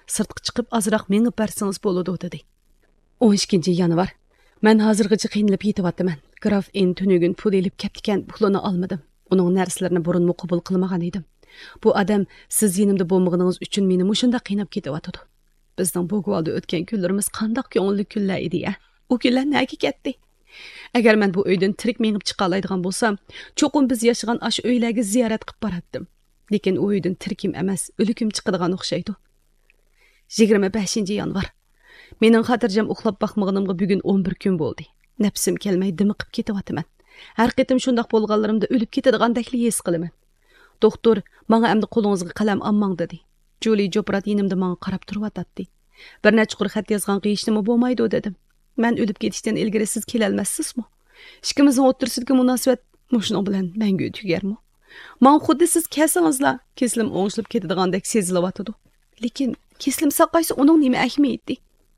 sırtqa chiqib azroq mengib bersangiz bo'ladi dedi. 12 yanvar. Men hozirgacha qiynalib yetyapman. Graf en tunugün pul elib ketgan, pulini olmadim. Uning narsalarini burunmi qabul qilmagan edim. Bu odam siz yenimda bo'lmagingiz uchun meni mushunda qiynab ketyapti. Bizning bu g'olda o'tgan kunlarimiz qandoq ko'ngilli kunlar edi ya. U kunlar nega ketdi? Agar men bu uydan tirik mengib chiqa oladigan bo'lsam, cho'qim biz yashagan ash uylarga ziyorat qilib boratdim. Lekin u uydan tirikim emas, o'likim chiqadigan o'xshaydi. 25 yanvar. Mening xotirjam uxlab baxmaganimga bugun 11 kun bo'ldi. Nafsim kelmay dimiqib ketyapman. Har qitim shundoq bo'lganlarimda o'lib ketadigandakligi his qilaman. Doktor menga endi qo'lingizga qalam olmang dedi. Julie Joprat yenimda menga qarab turib bir necha qur xat yozgan qiyishnimi bo'lmaydi dedim. Men o'lib ketishdan ilgari siz kela olmassizmi? Ikkimizning o'rtasidagi munosabat mushuning bilan mangu tugarmi? Men xuddi siz kesingizlar, keslim o'ng'ishib ketadigandek sezilyapti. Lekin keslim saqaysa uning nima ahamiyati?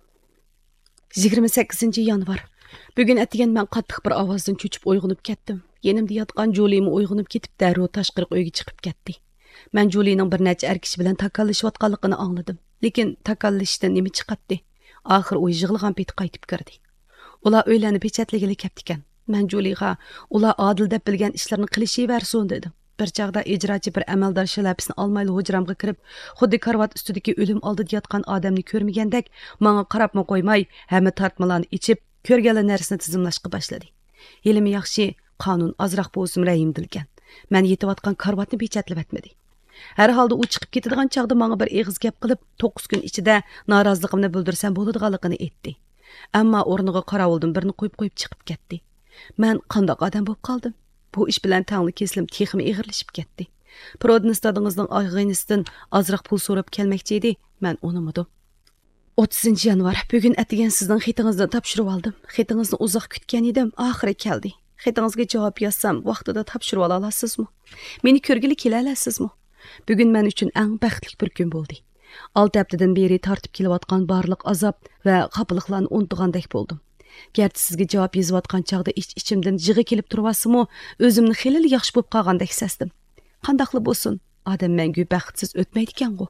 28 yanvar. Bugun atgan men qattiq bir ovozdan cho'chib uyg'onib ketdim. Yenimda yotgan Julie'mi uyg'onib ketib, darrov tashqari uyga chiqib ketdi. Men Julie'ning bir necha erkish bilan takallashayotganligini angladim. Lekin takallashdan nima chiqatdi? Oxir u yig'ilgan peti qaytib kirdi. Ular o'ylanib pechatligili ketdi ekan. Men Julie'ga ular odil deb bilgan ishlarni qilishiversin dedim. Bir chaqda ijrochi bir amaldor shalapisini olmayli hujramga kirib, xuddi karvat ustidagi o'lim oldida yotgan odamni ko'rmagandek, menga qarabma qo'ymay, hamma tartmalarni ichib, ko'rganlar narsani tizimlashga boshladi. Yelimi yaxshi, qonun azroq bo'lsin rayimdilgan. Men yetayotgan karvatni bechatlab etmadi. Har holda u chiqib ketadigan chaqda menga bir eg'iz gap qilib, 9 kun ichida noroziligimni bildirsam bo'ladiganligini aytdi. Ammo o'rniga qarovuldan birini qo'yib chiqib ketdi. Men qandoq odam bo'lib qoldim? Bu ish bilan tangli keslim texmi eg'irlashib ketdi. Prodnistadingizning ag'inisidan azroq pul so'rab kelmoqchi edi, men unutmadim. 30 yanvar. Bugun atigan sizning xatingizni topshirib oldim. Xatingizni uzoq kutgan edim, oxiri keldi. Xatingizga javob yozsam, vaqtida topshirib ola olasizmi? Meni ko'rgili kela olasizmi? Bugun men uchun eng baxtli bir kun bo'ldi. 6 haftadan beri tortib kelayotgan barliq azob va xafaliklarni unutgandek bo'ldim. Gerçi sizga javob yozayotgan chaqda ichimdan jig'i kelib turasimi, o'zimni xilil yaxshi bo'lib qolgandek sezdim. Qandaqli bo'lsin, odam mangu baxtsiz o'tmaydi ekan-ku.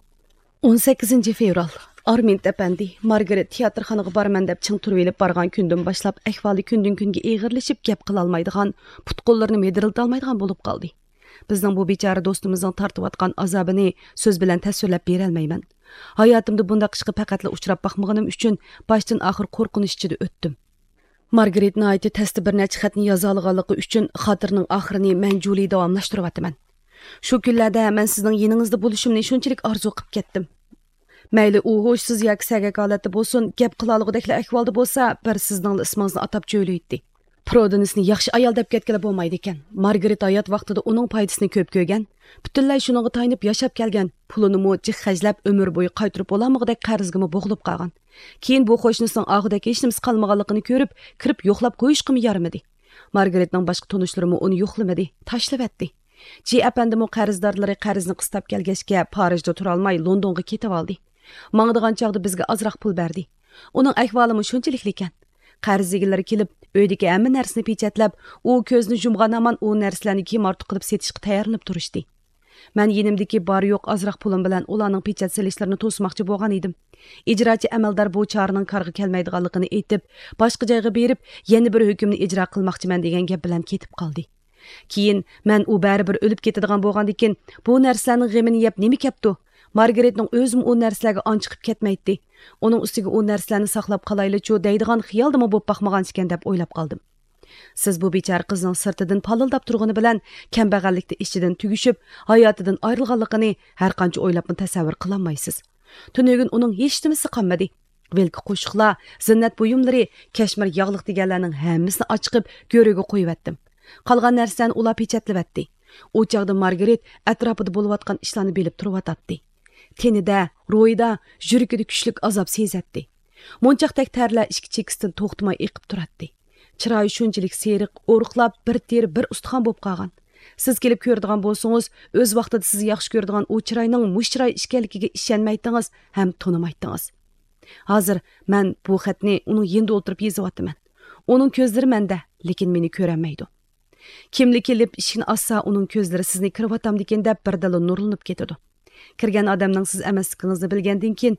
18 fevral. Armint apandi Margaret teatrxonaga borman deb ching turib elib borgan kundan boshlab ahvoli kundan kunga eg'irlashib, gap qila olmaydigan, putqo'llarini medirilta olmaydigan bo'lib qoldi. Bizning bu bechora do'stimizning tortayotgan azobini so'z bilan tasvirlab bera olmayman. Hayotimda bunday qishga faqatla uchrab baxmaganim uchun boshdan oxir qo'rqinish ichida o'tdim. Margaret Knight testi bir necha xatni yoza olganligi uchun xotirning oxirini men Julie davomlashtiryapman. Shu kunlarda men sizning yoningizda bo'lishimni shunchalik orzu qilib ketdim. Mayli u ho'shsiz yoki sagak holatda bo'lsin, gap qila olgudekli ahvolda bo'lsa, bir sizning ismingizni atab jo'ylaydi. Prodenisni yaxshi ayol deb ketgili bo'lmaydi ekan. Margaret hayot vaqtida uning foydasini ko'p ko'rgan, butunlay shuningga taynib yashab kelgan, pulini mo'jih xajlab umr bo'yi qaytirib olamig'idek qarzga bo'g'ilib qolgan. Keyin bu qo'shnisining og'idagi hech nimasi qolmaganligini ko'rib, kirib yo'qlab qo'yishqimi yaramadi. Margaretning boshqa tanishlarimi uni yo'qlamadi, tashlab etdi. Ji apandimi qarzdorlari qarzni qistab kelgachga Parijda tura olmay Londonga ketib oldi. Mangdigan chaqda bizga ozroq pul berdi. Uning ahvolimi shunchalik ekan. Qarz egilari kelib, uydagi hamma narsani pechatlab, u ko'zni yumgan hamon u narsalarni kim ortiq qilib setishga tayyorlanib turishdi. Men yenimdagi bor yo'q ozroq pulim bilan ularning pechat silishlarini to'smoqchi bo'lgan edim. Ijrochi amaldor bu choraning qarg'i kelmaydiganligini aytib, boshqa joyga berib, yana bir hukmni ijro qilmoqchiman degan gap bilan ketib qoldi. Keyin men u baribir o'lib ketadigan bo'lgandan bu narsalarning g'amini yeb nima kepti? Margaretning o'zim u narsalarga on chiqib ketmaydi. Uning ustiga u narsalarni saqlab qolayli-chu deydigan xiyolda bo'lib baxmagan ekan deb o'ylab qoldim. Siz bu bechora qizning sirtidan palildab turgani bilan kambag'allikda ichidan tugishib, hayotidan ayrilganligini har qancha o'ylabni tasavvur qila olmaysiz. Tunugin uning hech nimasi qolmadi. Velki qo'shiqlar, zinnat buyumlari, kashmir yog'liq deganlarning hammasini ochiqib, go'riga qo'yib etdim. Qolgan narsani ular pechatlab etdi. U chaqda Margaret atrofida bo'layotgan ishlarni bilib turib tenida, ro'yida, yuragida kuchlik azob sezatdi. Monchaqdek tarlar ichki chekisdan to'xtamay eqib turadi. Chiroyi shunchalik seriq, o'riqlab, bir teri, bir ustixon bo'lib qolgan. Siz kelib ko'radigan bo'lsangiz, o'z vaqtida sizni yaxshi ko'radigan u chiroyning mush chiroy ishkanligiga ishonmaydingiz ham tonimaydingiz. Hozir men bu xatni uning yenda o'tirib yozyapman. Uning ko'zlari menda, lekin meni ko'rolmaydi. Kimli kelib ishini assa uning ko'zlari sizni kirvatam degan deb birdala nurlanib ketadi. Kirgan odamning siz emasligingizni bilgandan keyin